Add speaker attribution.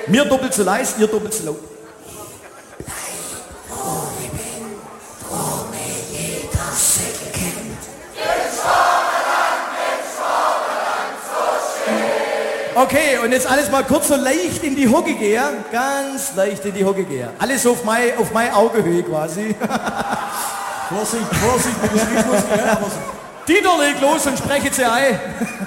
Speaker 1: Mir doppelt so leise, ihr doppelt so laut. Okay, und jetzt alles mal kurz so leicht in die Hocke gehen. Ganz leicht in die Hocke gehen. Alles auf meine Augehöhe quasi.
Speaker 2: Vorsicht mit dem Schrittmuskel.
Speaker 1: Dieter, leg los und spreche sie ein.